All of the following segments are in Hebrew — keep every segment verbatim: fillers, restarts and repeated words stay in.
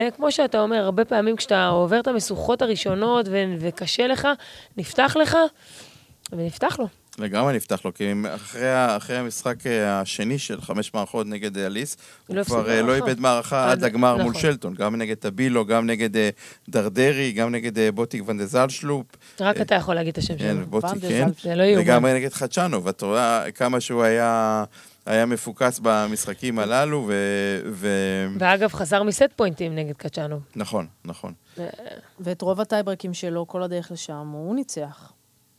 כמו שאתה אומר, הרבה פעמים כשאתה עובר את המשוכות הראשונות ו- וקשה לך, נפתח לך, ונפתח לו. לגמרי נפתח לו, כי אחרי, אחרי המשחק השני של חמש מערכות נגד אליס, הוא לא כבר לא איבד מערכה עד הגמר נכון. מול שלטון, גם נגד טבילו, גם נגד דרדרי, גם נגד בוטיק ונדזלשלופ. רק אתה יכול להגיד את השם שלו. בוטיק, כן. זה לא יאומן. וגם נגד חדשנו, ואת רואה כמה שהוא היה... היה מפוקס במשחקים הללו, ו... ו... ואגב, חזר מסט פוינטים נגד קצ'אנו. נכון, נכון. ואת רוב הטייברקים שלו, כל הדרך לשם, הוא ניצח.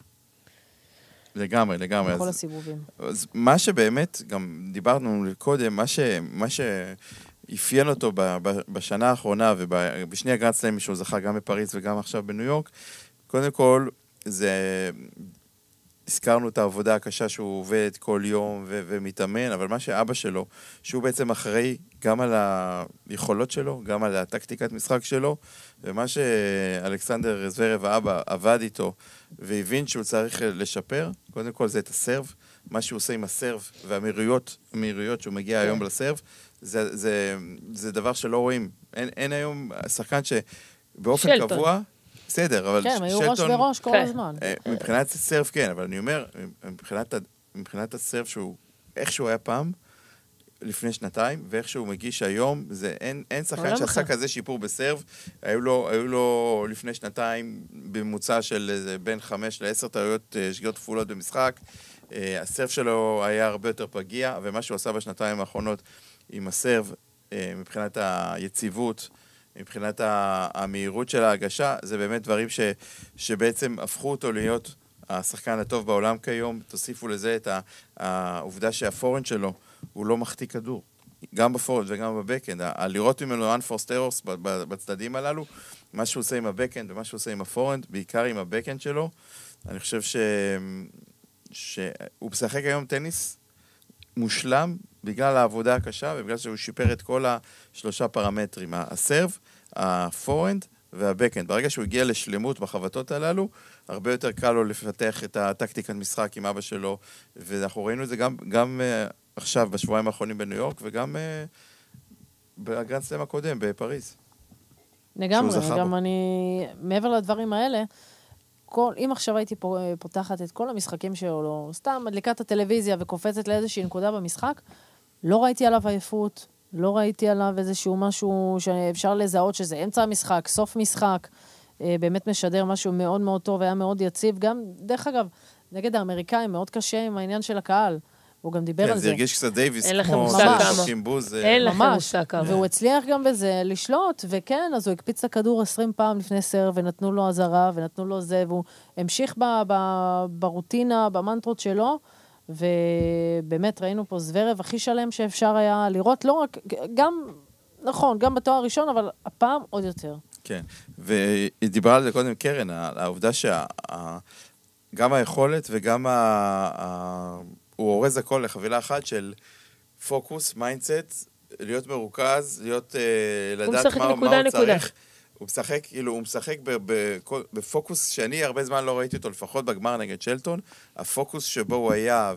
לגמרי, לגמרי. בכל אז, הסיבובים. אז מה שבאמת, גם דיברנו קודם, מה, ש, מה שאפיין אותו ב, ב, בשנה האחרונה, ובשני הגרנד סלאמים שהוא זכה גם בפריז וגם עכשיו בניו יורק, קודם כל, זה... הזכרנו את העבודה הקשה שהוא עובד כל יום ו- ומתאמן, אבל מה שאבא שלו, שהוא בעצם אחראי גם על היכולות שלו, גם על הטקטיקת משחק שלו, ומה שאלכסנדר זוורב האבא עבד איתו והבין שהוא צריך לשפר, קודם כל זה את הסרב, מה שהוא עושה עם הסרב והמהירויות, המהירויות שהוא מגיע היום לסרב, זה, זה, זה דבר שלא רואים. אין, אין היום שחקן שבאופן שלטון. קבוע, בסדר, אבל כן, היו ראש בראש כל הזמן. מבחינת הסרף כן, אבל אני אומר, מבחינת, מבחינת הסרף שהוא, איך שהוא היה פעם, לפני שנתיים, ואיך שהוא מגיש היום, זה, אין, אין שחקן שעשה כזה שיפור בסרף, היו לו, היו לו לפני שנתיים בממוצע של בין חמש לעשר טעויות שגיאות כפולות במשחק, הסרף שלו היה הרבה יותר פגיע, ומה שהוא עשה בשנתיים האחרונות עם הסרף, מבחינת היציבות, מבחינת המהירות של ההגשה, זה באמת דברים ש, שבעצם הפכו אותו להיות השחקן הטוב בעולם כיום. תוסיפו לזה את העובדה שהפורנד שלו הוא לא מחטיא כדור, גם בפורנד וגם בבקנד. לראות ממנו unforced errors בצדדים הללו, מה שהוא עושה עם הבקנד ומה שהוא עושה עם הפורנד, בעיקר עם הבקנד שלו, אני חושב ש... שהוא משחק היום טניס מושלם, בגלל העבודה הקשה, ובגלל שהוא שיפר את כל השלושה פרמטרים, הסרב, הפורנד והבקנד. ברגע שהוא הגיע לשלמות בחבטות הללו, הרבה יותר קל לו לפתח את הטקטיקת משחק עם אבא שלו, ואנחנו ראינו את זה גם, גם uh, עכשיו, בשבועיים האחרונים בניו יורק, וגם uh, בגרנד סלאם הקודם, בפריז. לגמרי, גם אני, מעבר לדברים האלה, כל, אם עכשיו הייתי פותחת את כל המשחקים שלו, סתם מדליקת הטלוויזיה וקופצת לאיזושהי נקודה במשחק, לא ראיתי עליו עייפות, לא ראיתי עליו איזשהו משהו שאפשר לזהות שזה אמצע המשחק, סוף משחק, באמת משדר משהו מאוד מאוד טוב, היה מאוד יציב, גם, דרך אגב, נגד האמריקאים מאוד קשה עם העניין של הקהל, הוא גם דיבר על זה. זה הרגיש קצת דייביס, כמו ששוקים בוז. אין לכם מושג כמה. והוא הצליח גם בזה לשלוט, וכן, אז הוא הקפיץ את הכדור עשרים פעם לפני סרב, ונתנו לו עזרה, ונתנו לו זה, והוא המשיך ברוטינה, במנטרות שלו, ובאמת ראינו פה זוורב הכי שלם שאפשר היה לראות, לא רק, גם, נכון, גם בתואר הראשון, אבל הפעם עוד יותר. כן, ודיברה על זה קודם קרן, העובדה שגם היכולת וגם ה... הוא אורז הכל לחבילה אחת של פוקוס, מיינדסט, להיות מרוכז, להיות, uh, לדעת מה, מה הוא צריך. הוא משחק, כאילו, הוא משחק בפוקוס שאני הרבה זמן לא ראיתי אותו, לפחות בגמר נגד שלטון. הפוקוס שבו הוא היה,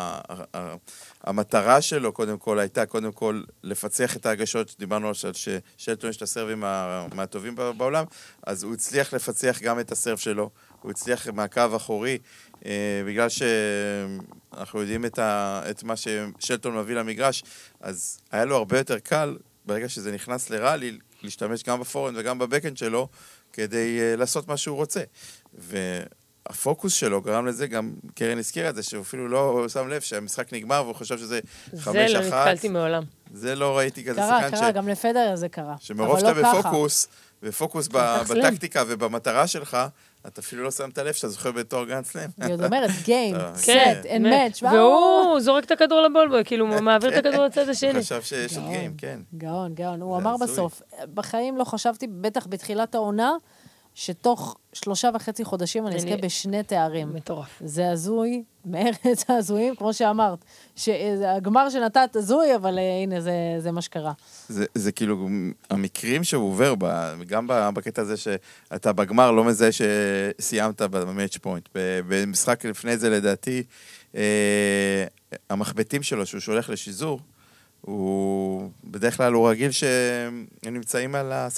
והמטרה שלו, קודם כל, הייתה, קודם כל, לפצח את ההגשות, דיברנו על ששלטון יש את הסרבים מהטובים בעולם, אז הוא הצליח לפצח גם את הסרב שלו, הוא הצליח מהקו אחורי, בגלל שאנחנו יודעים את, ה, את מה ששלטון מביא למגרש, אז היה לו הרבה יותר קל, ברגע שזה נכנס לראלי, להשתמש גם בפורנד וגם בבקנד שלו, כדי uh, לעשות מה שהוא רוצה. והפוקוס שלו גרם לזה, גם קרן הזכירה את זה, שהוא אפילו לא שם לב שהמשחק נגמר, והוא חושב שזה חמש אחת. זה לא נתקלתי מעולם. זה לא ראיתי כזה קרה, שחקן קרה, ש... גם לפדר זה קרה. שמרוב שאתה לא בפוקוס, ופוקוס בטקטיקה ובמטרה שלך, אתה אפילו לא שמת לב שאתה זוכר בתור גרנד סלאם. היא עוד אומרת, גיים, סט, אין מאץ'. והוא זורק את הכדור לבולבול, כאילו הוא מעביר את הכדור לצד השני. הוא חשב שיש עוד גיים, כן. גאון, גאון. הוא אמר בסוף, בחיים לא חשבתי, בטח בתחילת העונה, שתוך שלושה וחצי חודשים אני אזכה בשני תארים. מטורף. זה הזוי, מארץ הזויים, כמו שאמרת, שהגמר שנתת הזוי, אבל הנה, זה, זה מה שקרה. זה, זה כאילו, המקרים שהוא עובר, גם בקטע הזה שאתה בגמר לא מזה שסיימת במאץ' פוינט. במשחק לפני זה, לדעתי, המחבטים שלו, שהוא שולח לשיזור, הוא, בדרך כלל הוא רגיל שהם נמצאים על